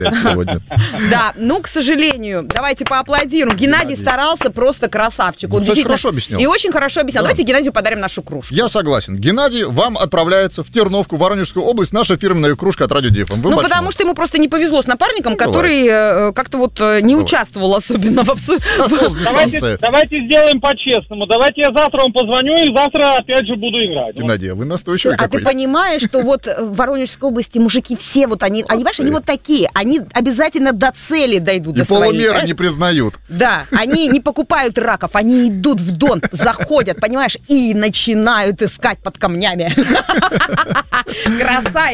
сегодня. Да, к сожалению, давайте поаплодируем. Геннадий старался, просто красавчик. Он кстати, хорошо объяснил. И очень хорошо объяснял. Да. Давайте Геннадию подарим нашу кружку. Я согласен. Геннадий, вам отправляется в Терновку, Воронежскую область, наша фирменная кружка от Радио Дифм. Потому что ему просто не повезло с напарником, который как-то не участвовал особенно в Давайте сделаем по-честному. Давайте я завтра вам позвоню и завтра опять же буду играть. Геннадий, вы настойчивый какой. А ты понимаешь, что в Воронежской области мужики все они вот такие, они обязательно до цели дойдут. И полумеры не признают. Да, они не покупают раков, они идут в Дон, заходят, понимаешь, и начинают искать под камнями. Красавец.